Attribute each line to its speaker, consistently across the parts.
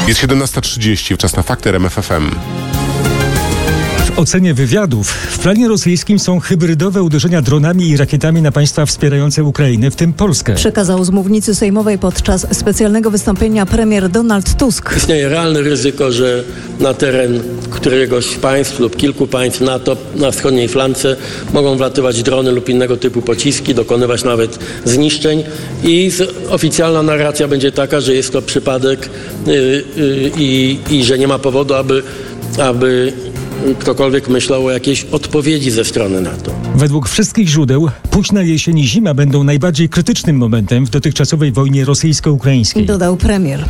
Speaker 1: Jest 17:30, czas na fakty RMF FM.
Speaker 2: W ocenie wywiadów w planie rosyjskim są hybrydowe uderzenia dronami i rakietami na państwa wspierające Ukrainę, w tym Polskę.
Speaker 3: Przekazał z mównicy sejmowej podczas specjalnego wystąpienia premier Donald Tusk.
Speaker 4: Istnieje realne ryzyko, że na teren któregoś z państw lub kilku państw NATO na wschodniej flance mogą wlatywać drony lub innego typu pociski, dokonywać nawet zniszczeń i oficjalna narracja będzie taka, że jest to przypadek i że nie ma powodu, aby ktokolwiek myślał o jakiejś odpowiedzi ze strony NATO.
Speaker 2: Według wszystkich źródeł późna jesień i zima będą najbardziej krytycznym momentem w dotychczasowej wojnie rosyjsko-ukraińskiej.
Speaker 3: Dodał premier.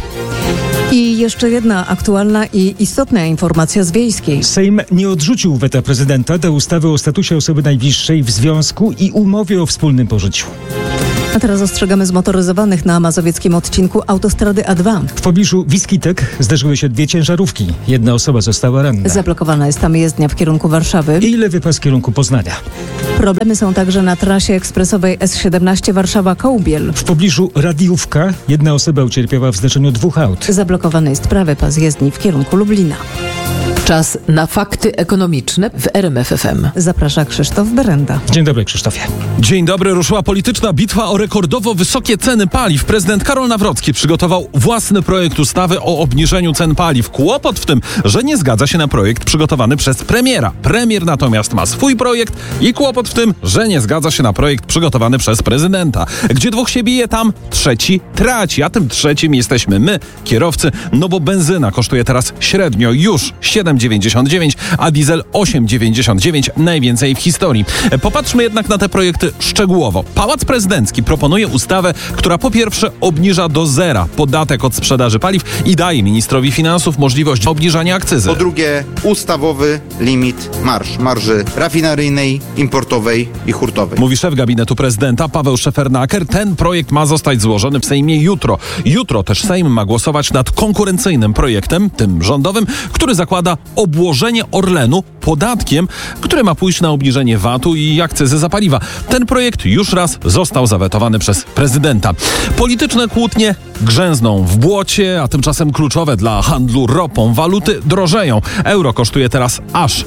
Speaker 3: I jeszcze jedna aktualna i istotna informacja z Wiejskiej.
Speaker 2: Sejm nie odrzucił weta prezydenta do ustawy o statusie osoby najbliższej w związku i umowie o wspólnym pożyciu.
Speaker 3: A teraz ostrzegamy zmotoryzowanych na mazowieckim odcinku autostrady A2.
Speaker 2: W pobliżu Wiskitek zderzyły się dwie ciężarówki. Jedna osoba została ranna.
Speaker 3: Zablokowana jest tam jezdnia w kierunku Warszawy.
Speaker 2: I lewy pas w kierunku Poznania.
Speaker 3: Problemy są także na trasie ekspresowej S17 Warszawa-Kołbiel.
Speaker 2: W pobliżu Radiówka jedna osoba ucierpiała w zdarzeniu dwóch aut.
Speaker 3: Zablokowany jest prawy pas jezdni w kierunku Lublina.
Speaker 5: Czas na fakty ekonomiczne w RMF FM.
Speaker 3: Zaprasza Krzysztof Berenda.
Speaker 2: Dzień dobry, Krzysztofie.
Speaker 6: Dzień dobry. Ruszyła polityczna bitwa o rekordowo wysokie ceny paliw. Prezydent Karol Nawrocki przygotował własny projekt ustawy o obniżeniu cen paliw. Kłopot w tym, że nie zgadza się na projekt przygotowany przez premiera. Premier natomiast ma swój projekt i kłopot w tym, że nie zgadza się na projekt przygotowany przez prezydenta. Gdzie dwóch się bije, tam trzeci traci. A tym trzecim jesteśmy my, kierowcy, no bo benzyna kosztuje teraz średnio już 7,99, a diesel 8,99, najwięcej w historii. Popatrzmy jednak na te projekty szczegółowo. Pałac Prezydencki proponuje ustawę, która po pierwsze obniża do zera podatek od sprzedaży paliw i daje ministrowi finansów możliwość obniżania akcyzy.
Speaker 7: Po drugie, ustawowy limit marży rafineryjnej, importowej i hurtowej.
Speaker 6: Mówi szef gabinetu prezydenta Paweł Szefernaker. Ten projekt ma zostać złożony w Sejmie jutro. Jutro też Sejm ma głosować nad konkurencyjnym projektem, tym rządowym, który zakłada obłożenie Orlenu podatkiem, który ma pójść na obniżenie VAT-u i akcyzy za paliwa. Ten projekt już raz został zawetowany przez prezydenta. Polityczne kłótnie grzęzną w błocie, a tymczasem kluczowe dla handlu ropą waluty drożeją. Euro kosztuje teraz aż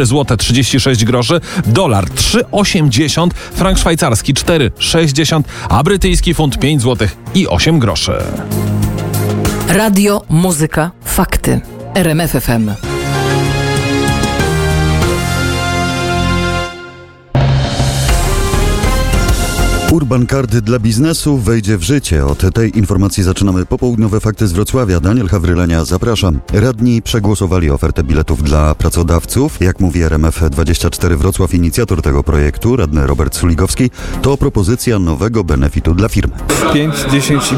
Speaker 6: 4,36 zł, dolar 3,80, frank szwajcarski 4,60, a brytyjski funt 5 zł i 8 groszy.
Speaker 5: Radio, muzyka, fakty. RMF FM.
Speaker 8: Urban Card dla biznesu wejdzie w życie. Od tej informacji zaczynamy popołudniowe fakty z Wrocławia. Daniel Hawrylenia, zapraszam. Radni przegłosowali ofertę biletów dla pracodawców. Jak mówi RMF24 Wrocław, inicjator tego projektu, radny Robert Suligowski, to propozycja nowego benefitu dla firmy.
Speaker 9: 5, 10 i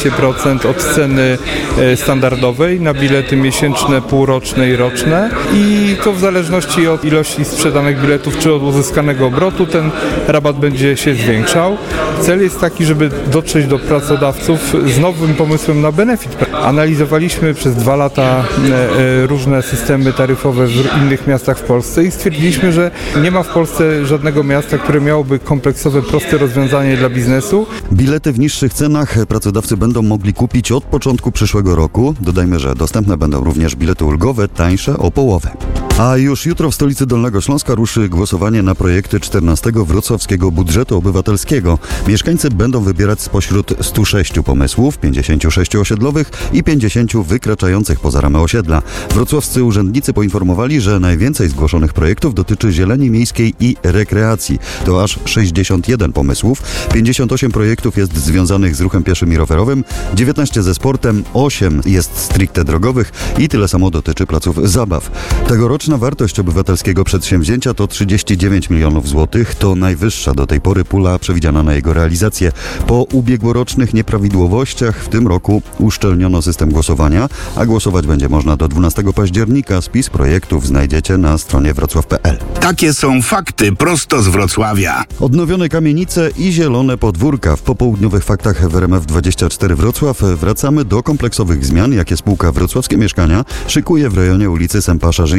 Speaker 9: 15% od ceny standardowej na bilety miesięczne, półroczne i roczne. I to w zależności od ilości sprzedanych biletów czy od uzyskanego obrotu ten rabat będzie się zwiększał. Cel jest taki, żeby dotrzeć do pracodawców z nowym pomysłem na benefit. Analizowaliśmy przez 2 lata różne systemy taryfowe w innych miastach w Polsce i stwierdziliśmy, że nie ma w Polsce żadnego miasta, które miałoby kompleksowe, proste rozwiązanie dla biznesu.
Speaker 8: Bilety w niższych cenach pracodawcy będą mogli kupić od początku przyszłego roku. Dodajmy, że dostępne będą również bilety ulgowe, tańsze o połowę. A już jutro w stolicy Dolnego Śląska ruszy głosowanie na projekty 14 wrocławskiego budżetu obywatelskiego. Mieszkańcy będą wybierać spośród 106 pomysłów, 56 osiedlowych i 50 wykraczających poza ramy osiedla. Wrocławscy urzędnicy poinformowali, że najwięcej zgłoszonych projektów dotyczy zieleni miejskiej i rekreacji. To aż 61 pomysłów, 58 projektów jest związanych z ruchem pieszym i rowerowym, 19 ze sportem, 8 jest stricte drogowych i tyle samo dotyczy placów zabaw. Tegoroczna wartość obywatelskiego przedsięwzięcia to 39 milionów złotych. To najwyższa do tej pory pula przewidziana na jego realizację. Po ubiegłorocznych nieprawidłowościach w tym roku uszczelniono system głosowania, a głosować będzie można do 12 października. Spis projektów znajdziecie na stronie wrocław.pl.
Speaker 10: Takie są fakty prosto z Wrocławia.
Speaker 8: Odnowione kamienice i zielone podwórka. W popołudniowych faktach w RMF24 Wrocław wracamy do kompleksowych zmian, jakie spółka Wrocławskie Mieszkania szykuje w rejonie ulicy Sępasza Żeńskiego.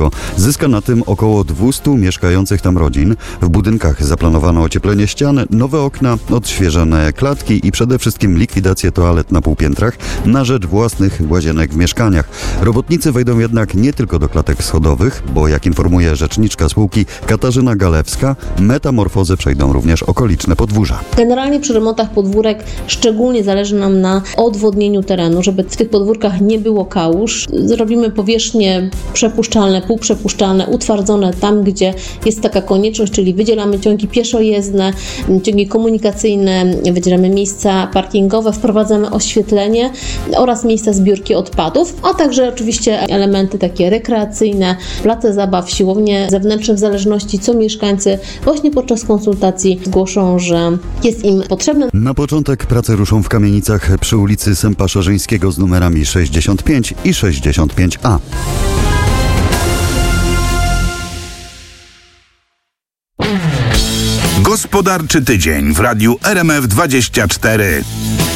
Speaker 8: Śląskiego. Zyska na tym około 200 mieszkających tam rodzin. W budynkach zaplanowano ocieplenie ścian, nowe okna, odświeżone klatki i przede wszystkim likwidację toalet na półpiętrach na rzecz własnych łazienek w mieszkaniach. Robotnicy wejdą jednak nie tylko do klatek schodowych, bo jak informuje rzeczniczka spółki Katarzyna Galewska, metamorfozę przejdą również okoliczne podwórza.
Speaker 11: Generalnie przy remontach podwórek szczególnie zależy nam na odwodnieniu terenu, żeby w tych podwórkach nie było kałuż. Zrobimy powierzchnie przepuszczalne, półprzepuszczalne, utwardzone tam, gdzie jest taka konieczność, czyli wydzielamy ciągi pieszojezdne, ciągi komunikacyjne, wydzielamy miejsca parkingowe, wprowadzamy oświetlenie oraz miejsca zbiórki odpadów, a także oczywiście elementy takie rekreacyjne, place zabaw, siłownie zewnętrzne, w zależności co mieszkańcy właśnie podczas konsultacji zgłoszą, że jest im potrzebne.
Speaker 8: Na początek prace ruszą w kamienicach przy ulicy Sępa Szarzyńskiego z numerami 65 i 65A.
Speaker 10: Gospodarczy tydzień w radiu RMF24.